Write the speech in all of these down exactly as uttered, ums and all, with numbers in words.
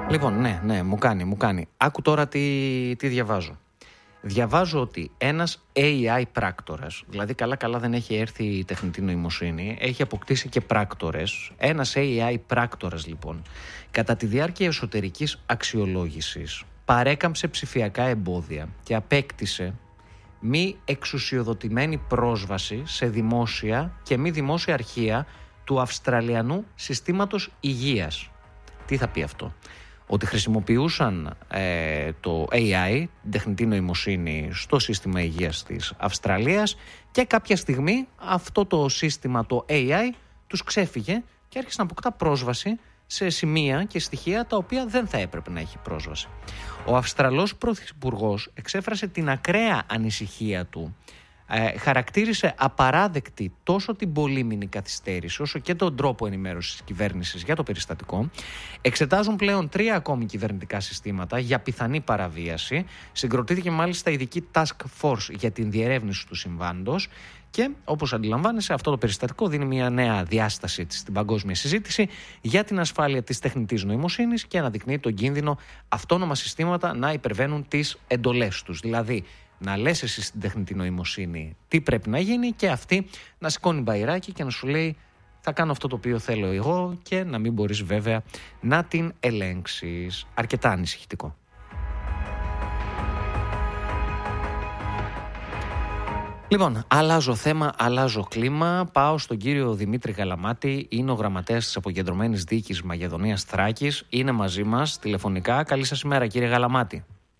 Λοιπόν, ναι, ναι, μου κάνει, μου κάνει. Άκου τώρα τι, τι διαβάζω. Διαβάζω ότι ένας έι άι πράκτορας, δηλαδή καλά καλά δεν έχει έρθει η τεχνητή νοημοσύνη, έχει αποκτήσει και πράκτορες. Ένας έι άι πράκτορας λοιπόν, κατά τη διάρκεια εσωτερικής αξιολόγησης, παρέκαμψε ψηφιακά εμπόδια και απέκτησε μη εξουσιοδοτημένη πρόσβαση σε δημόσια και μη δημόσια αρχεία του Αυστραλιανού Συστήματος Υγείας. Τι θα πει αυτό? Ότι χρησιμοποιούσαν ε, το έι άι, την τεχνητή νοημοσύνη, στο σύστημα υγείας της Αυστραλίας και κάποια στιγμή αυτό το σύστημα, το έι άι, τους ξέφυγε και άρχισε να αποκτά πρόσβαση σε σημεία και στοιχεία τα οποία δεν θα έπρεπε να έχει πρόσβαση. Ο Αυστραλός Πρωθυπουργός εξέφρασε την ακραία ανησυχία του. Ε, χαρακτήρισε απαράδεκτη τόσο την πολύμηνη καθυστέρηση όσο και τον τρόπο ενημέρωσης της κυβέρνησης για το περιστατικό. Εξετάζουν πλέον τρία ακόμη κυβερνητικά συστήματα για πιθανή παραβίαση. Συγκροτήθηκε μάλιστα ειδική task force για την διερεύνηση του συμβάντος και, όπως αντιλαμβάνεσαι, αυτό το περιστατικό δίνει μια νέα διάσταση στην παγκόσμια συζήτηση για την ασφάλεια της τεχνητής νοημοσύνης και αναδεικνύει τον κίνδυνο αυτόνομα συστήματα να υπερβαίνουν τις εντολές τους. Δηλαδή, να λες εσύ στην τεχνητή νοημοσύνη τι πρέπει να γίνει και αυτή να σηκώνει μπαϊράκι και να σου λέει θα κάνω αυτό το οποίο θέλω εγώ και να μην μπορείς βέβαια να την ελέγξεις. Αρκετά ανησυχητικό. Λοιπόν, αλλάζω θέμα, αλλάζω κλίμα. Πάω στον κύριο Δημήτρη Γαλαμάτη. Είναι ο γραμματέας της Αποκεντρωμένης Διοίκησης Μακεδονίας Θράκης. Είναι μαζί μας τηλεφωνικά. Καλή σας ημέρα, κύριε Γαλαμάτη.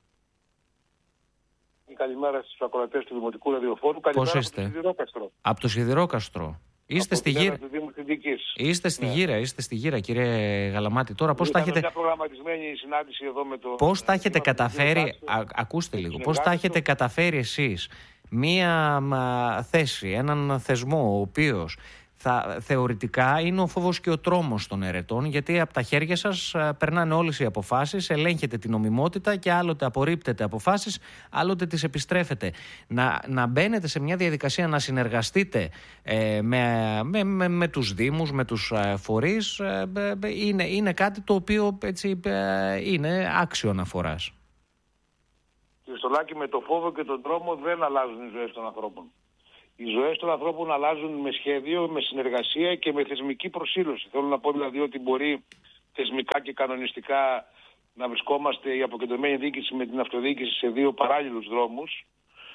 Καλημέρα στους ακροατές του Δημοτικού Ραδιοφόρου. Καλημέρα. Πώς είστε? Από το Σιδηρόκαστρο. Από το Σιδηρόκαστρο. Είστε από στη γύρα. Είστε στη ναι. γύρα, είστε στη γύρα, κύριε Γαλαμάτη. Τώρα πώς τα έχετε. Μια προγραμματισμένη συνάντηση εδώ με το. Πώς τα έχετε καταφέρει. Α, ακούστε λίγο. Πώς τα έχετε καταφέρει εσείς μία μα, θέση, έναν θεσμό ο οποίος θα, θεωρητικά είναι ο φόβος και ο τρόμος των ερετών, γιατί από τα χέρια σας περνάνε όλες οι αποφάσεις, ελέγχετε την νομιμότητα και άλλοτε απορρίπτετε αποφάσεις, άλλοτε τις επιστρέφετε. Να, να μπαίνετε σε μια διαδικασία να συνεργαστείτε ε, με, με, με, με τους δήμους, με τους ε, φορείς, ε, ε, είναι, είναι κάτι το οποίο έτσι, ε, είναι άξιο αναφοράς. Κύριε Στολάκη, με το φόβο και τον τρόμο δεν αλλάζουν οι ζωές των ανθρώπων. Οι ζωές των ανθρώπων αλλάζουν με σχέδιο, με συνεργασία και με θεσμική προσήλωση. Θέλω να πω δηλαδή ότι μπορεί θεσμικά και κανονιστικά να βρισκόμαστε η αποκεντρωμένη διοίκηση με την αυτοδιοίκηση σε δύο παράλληλους δρόμους.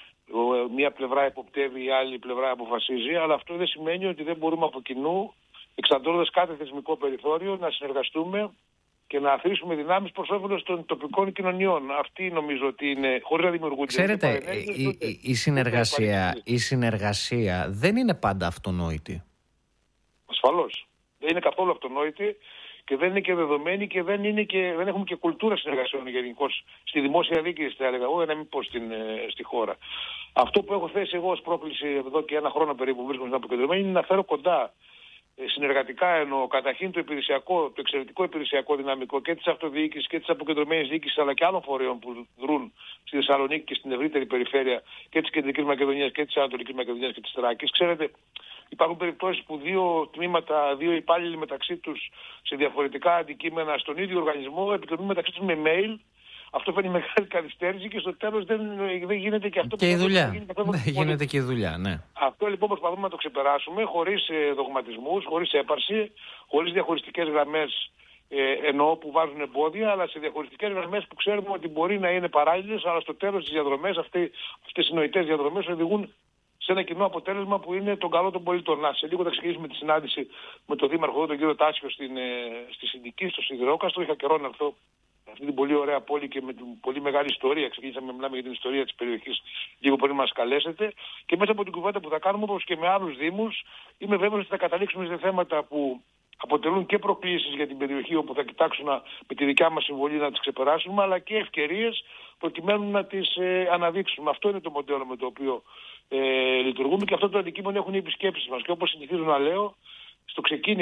Μία πλευρά εποπτεύει, η άλλη πλευρά αποφασίζει, αλλά αυτό δεν σημαίνει ότι δεν μπορούμε από κοινού, εξαντλώντας κάθε θεσμικό περιθώριο, να συνεργαστούμε και να αφήσουμε δυνάμεις προς όφελος των τοπικών κοινωνιών. Αυτή νομίζω ότι είναι, χωρίς να δημιουργούνται. Ξέρετε, η, η, η, συνεργασία, η συνεργασία δεν είναι πάντα αυτονόητη. Ασφαλώς. Δεν είναι καθόλου αυτονόητη και δεν είναι και δεδομένη και δεν, είναι και, δεν έχουμε και κουλτούρα συνεργασιών γενικώς στη δημόσια διοίκηση, θα έλεγα εγώ, για να μην πω στην, στη χώρα. Αυτό που έχω θέσει εγώ ως πρόκληση εδώ και ένα χρόνο περίπου που βρίσκομαι στην αποκεντρωμένη είναι να φέρω κοντά συνεργατικά εννοώ καταρχήν το υπηρεσιακό, το εξαιρετικό υπηρεσιακό δυναμικό και της αυτοδιοίκησης και της αποκεντρωμένης διοίκησης αλλά και άλλων φορέων που δρούν στη Θεσσαλονίκη και στην ευρύτερη περιφέρεια και της Κεντρικής Μακεδονίας και της Ανατολικής Μακεδονίας και της Θράκης. Ξέρετε, υπάρχουν περιπτώσεις που δύο τμήματα, δύο υπάλληλοι μεταξύ τους σε διαφορετικά αντικείμενα στον ίδιο οργανισμό επικοινωνούν μεταξύ τους με mail. Αυτό φαίνει μεγάλη καθυστέρηση και στο τέλος δεν, δεν γίνεται και αυτό και που η δουλειά. Γίνει, δεν γίνεται και η δουλειά, ναι. Αυτό λοιπόν προσπαθούμε να το ξεπεράσουμε χωρίς ε, δογματισμούς, χωρίς έπαρση, χωρίς διαχωριστικές γραμμές ε, εννοώ που βάζουν εμπόδια, αλλά σε διαχωριστικές γραμμές που ξέρουμε ότι μπορεί να είναι παράλληλες, αλλά στο τέλος τις διαδρομές, αυτές, αυτές οι νοητές διαδρομές οδηγούν σε ένα κοινό αποτέλεσμα που είναι τον καλό των πολιτών. Να, σε λίγο θα ξεκινήσουμε τη συνάντηση με τον Δήμαρχο, τον κύριο Τάσιο, στην, ε, στη Συνδική, στο Σιδηρόκαστρο. Είχα καιρό να έρθω αυτή την πολύ ωραία πόλη και με την πολύ μεγάλη ιστορία. Ξεκινήσαμε να μιλάμε για την ιστορία της περιοχής λίγο πριν μας καλέσετε. Και μέσα από την κουβέντα που θα κάνουμε, όπως και με άλλους δήμους, είμαι βέβαιος ότι θα καταλήξουμε σε θέματα που αποτελούν και προκλήσεις για την περιοχή, όπου θα κοιτάξουμε με τη δικιά μας συμβολή να τις ξεπεράσουμε, αλλά και ευκαιρίες προκειμένου να τις ε, αναδείξουμε. Αυτό είναι το μοντέλο με το οποίο ε, λειτουργούμε και αυτό το αντικείμενο έχουν οι επισκέψεις μας. Και όπως συνηθίζω να λέω, στο ξεκίνημα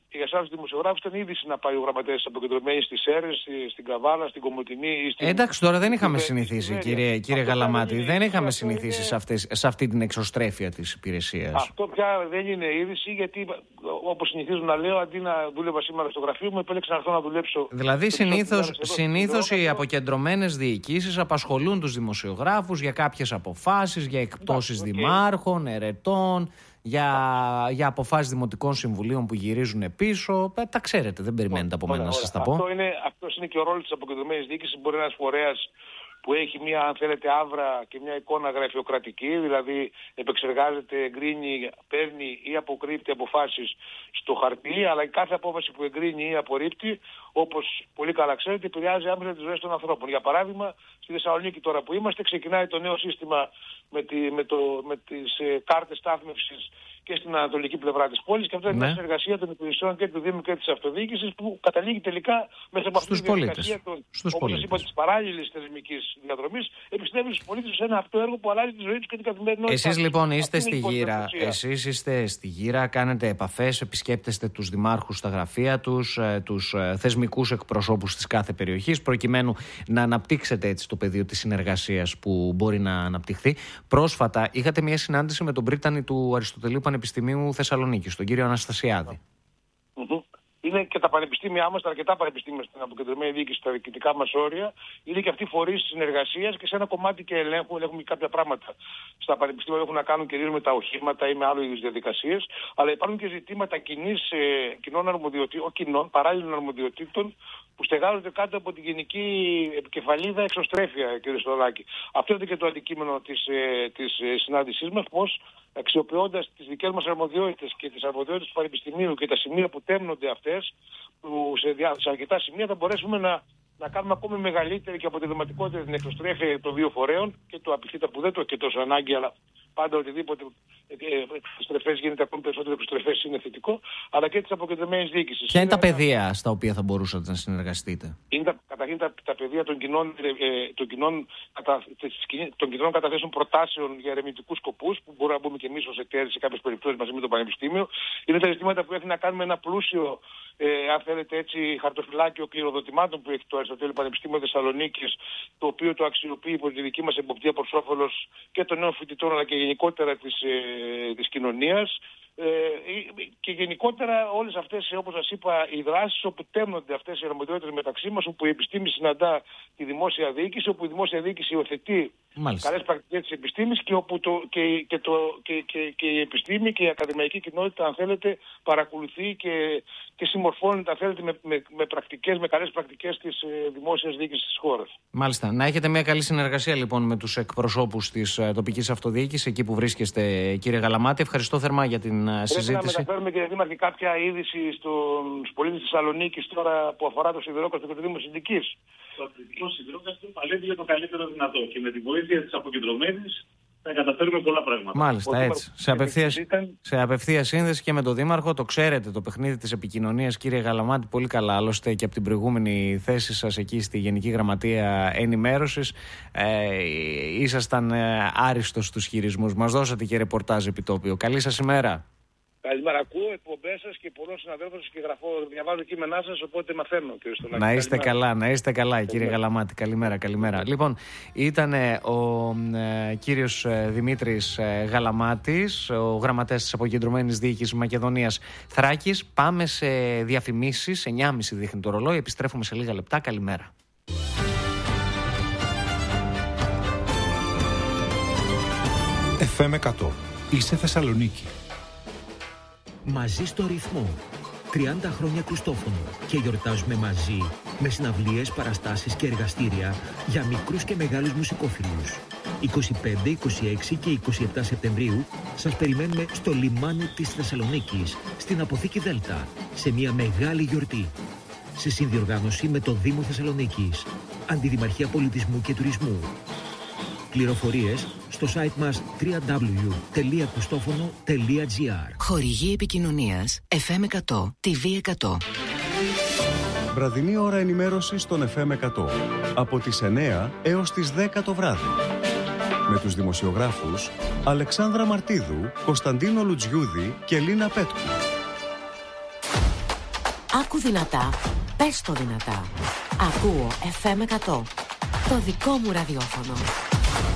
Και για εσάς τους δημοσιογράφους ήταν είδηση να πάει ο γραμματέας αποκεντρωμένης στις Σέρρες, στην Καβάλα, στην Κομοτηνή. Στην... Εντάξει, τώρα δεν είχαμε συνηθίσει, κύριε, κύριε Γαλαμάτη, είναι, δεν είχαμε συνηθίσει είναι... σε, αυτές, σε αυτή την εξωστρέφεια της υπηρεσίας. Αυτό πια δεν είναι είδηση, γιατί όπως συνηθίζω να λέω, αντί να δούλευα σήμερα στο γραφείο μου, επέλεξα να έρθω να δουλέψω. Δηλαδή, συνήθως, συνήθως οι αποκεντρωμένες διοικήσεις απασχολούν τους δημοσιογράφους για κάποιες αποφάσεις, για εκπτώσεις okay. δημάρχων, ερετών. Για, για αποφάσεις δημοτικών συμβουλίων που γυρίζουν πίσω. Τα ξέρετε, δεν περιμένετε από μένα να σας τα πω. Αυτό είναι, αυτός είναι και ο ρόλος της αποκεντρωμένης διοίκησης. Μπορεί ένας φορέας που έχει μια, αν θέλετε, άβρα και μια εικόνα γραφειοκρατική, δηλαδή επεξεργάζεται, εγκρίνει, παίρνει ή αποκρύπτει αποφάσεις στο χαρτί, αλλά η κάθε απόφαση που εγκρίνει ή απορρίπτει, όπως πολύ καλά ξέρετε, επηρεάζει άμεσα τις ζωές των ανθρώπων. Για παράδειγμα, στη Θεσσαλονίκη τώρα που είμαστε, ξεκινάει το νέο σύστημα με, τη, με, το, με τις ε, κάρτες στάθμευσης και στην ανατολική πλευρά της πόλης, και αυτό είναι ναι. μια συνεργασία των υπηρεσιών και του Δήμου και της αυτοδιοίκησης που καταλήγει τελικά μέσα από αυτή τη διαδικασία των, όπως σας είπα, της παράλληλης θεσμικής διαδρομής, επιστρέφει στους πολίτες σε ένα αυτό έργο που αλλάζει τη ζωή τους και την καθημερινότητα. Εσείς λοιπόν είστε στη γύρα, εσείς είστε στη γύρα, κάνετε επαφές, επισκέπτεστε τους δημάρχους στα γραφεία τους, τους θεσμικούς εκπροσώπους της κάθε περιοχής, προκειμένου να αναπτύξετε έτσι το πεδίο της συνεργασίας που μπορεί να αναπτυχθεί. Πρόσφατα είχατε μια συνάντηση με τον πρίτανη του Αριστοτελείου Πανεπιστημίου Θεσσαλονίκης, τον κύριο Αναστασιάδη. Mm-hmm. Είναι και τα πανεπιστήμια μας, τα αρκετά πανεπιστήμια στην αποκεντρωμένη διοίκηση, στα διοικητικά μας όρια, είναι και αυτοί φορείς συνεργασίας και σε ένα κομμάτι και ελέγχου. Ελέγχουμε κάποια πράγματα στα πανεπιστήμια που έχουν να κάνουν κυρίως με τα οχήματα ή με άλλου είδους διαδικασίες, αλλά υπάρχουν και ζητήματα κοινής, ε, κοινών αρμοδιοτήτων, κοινών, παράλληλων αρμοδιοτήτων, που στεγάζονται κάτω από την γενική επικεφαλίδα εξωστρέφεια, κύριε Στολάκη. Αυτό είναι και το αντικείμενο της, ε, της ε, συνάντησής μας, πώς αξιοποιώντας τις δικές μας αρμοδιότητες και τις αρμοδιότητες του Πανεπιστημίου και τα σημεία που τέμνονται αυτές, που σε, δια, σε αρκετά σημεία θα μπορέσουμε να, να κάνουμε ακόμη μεγαλύτερη και αποτελεσματικότερη την εξωστρέφεια των δύο φορέων, και το απειχήτα που δεν το έχει και τόσο ανάγκη, αλλά πάντα οτιδήποτε εξωστρεφές γίνεται ακόμη περισσότερο εξωστρεφές είναι θετικό, αλλά και της αποκεντρωμένης διοίκησης. Ποια είναι, είναι τα πεδία στα οποία θα μπορούσατε να συνεργαστείτε? Είναι τα, καταρχήν τα, τα πεδία των κοινών, ε, των, κοινών, κατα, των κοινών καταθέσεων προτάσεων για ερευνητικούς σκοπούς, που μπορούμε να μπούμε και εμείς ως εταίροι σε κάποιες περιπτώσεις μαζί με το Πανεπιστήμιο. Είναι τα ζητήματα που έχει να κάνουμε ένα πλούσιο, ε, αν θέλετε έτσι, χαρτοφυλάκιο κληροδοτημάτων που έχει το Αριστοτέλειο Πανεπιστήμιο Θεσσαλονίκης, το οποίο το αξιοποιεί υπό τη δική μας εποπτεία προς όφελος και των νέων φοιτητών, αλλά και γενικότερα της, ε, της κοινωνίας. Ε, και γενικότερα όλες αυτές, όπως σας είπα, οι δράσεις όπου τέμνονται αυτές οι αρμοδιότητες μεταξύ μας, όπου η επιστήμη συναντά τη δημόσια διοίκηση, όπου η δημόσια διοίκηση υιοθετεί καλές πρακτικές της επιστήμης, και όπου το, και, και, το, και, και, και η επιστήμη και η ακαδημαϊκή κοινότητα, αν θέλετε, παρακολουθεί και, και συμμορφώνεται, αν θέλετε, με, με, με πρακτικές, με καλές πρακτικές της ε, δημόσιας διοίκησης της χώρας. Μάλιστα. Να έχετε μια καλή συνεργασία λοιπόν με τους εκπροσώπους της ε, τοπικής αυτοδιοίκησης, εκεί που βρίσκεστε, κύριε Γαλαμάτη. Ευχαριστώ θερμά για την Πρέπει συζήτηση. Πρέπει να μεταφέρουμε, κύριε Δήμαρχε, κάποια είδηση στους πολίτες της Θεσσαλονίκης τώρα που αφορά το σιδηρόκαστρο και το Δήμο Συνδικής. Το αθλητικό σιδηρόκαστρο παλεύει για το καλύτερο δυνατό και με τη βοήθεια της αποκεντρωμένης θα καταφέρουμε πολλά πράγματα. Μάλιστα, έτσι. Σε απευθεία, σε απευθεία σύνδεση και με τον Δήμαρχο. Το ξέρετε το παιχνίδι της επικοινωνίας, κύριε Γαλαμάτη, πολύ καλά. Άλλωστε και από την προηγούμενη θέση σας εκεί στη Γενική Γραμματεία Ενημέρωσης, ε, ήσασταν ε, άριστος στους χειρισμούς. Μας δώσατε και ρεπορτάζ επιτόπιο. Καλή σας ημέρα. Καλημέρα. Ακούω εκπομπές σας και πολλών συναδέλφων σας και γραφώ, διαβάζω κείμενά σας, οπότε μαθαίνω, κύριε Στολάκη. Να είστε καλημέρα. καλά, να είστε καλά, κύριε καλημέρα. Γαλαμάτη. Καλημέρα, καλημέρα. Λοιπόν, ήταν ο ε, κύριος ε, Δημήτρης ε, Γαλαμάτης, ο γραμματέας της Αποκεντρωμένης Διοίκησης Μακεδονίας Θράκης. Πάμε σε διαφημίσεις. εννιά και μισή δείχνει το ρολόι. Επιστρέφουμε σε λίγα λεπτά. Καλημέρα. εφ εμ εκατό. Είσαι Θεσσαλονίκη. Μαζί στο ρυθμό. τριάντα χρόνια Κρουστόφωνο και γιορτάζουμε μαζί με συναυλίες, παραστάσεις και εργαστήρια για μικρούς και μεγάλους μουσικόφιλους. είκοσι πέντε, είκοσι έξι και είκοσι επτά Σεπτεμβρίου σας περιμένουμε στο λιμάνι της Θεσσαλονίκης, στην Αποθήκη Δέλτα, σε μια μεγάλη γιορτή. Σε συνδιοργάνωση με το Δήμο Θεσσαλονίκης, Αντιδημαρχία Πολιτισμού και Τουρισμού. Πληροφορίες στο site μας double-u double-u double-u τελεία κρουστόφωνο τελεία τζι άρ. Χορηγή επικοινωνίας εφ εμ εκατό, τι βι εκατό. Βραδινή ώρα ενημέρωσης στον εφ εμ εκατό. Από τις εννιά έως τις δέκα το βράδυ. Με τους δημοσιογράφους Αλεξάνδρα Μαρτίδου, Κωνσταντίνο Λουτζιούδη και Λίνα Πέτκου. Άκου δυνατά, πες το δυνατά. Ακούω εφ εμ εκατό. Το δικό μου ραδιόφωνο.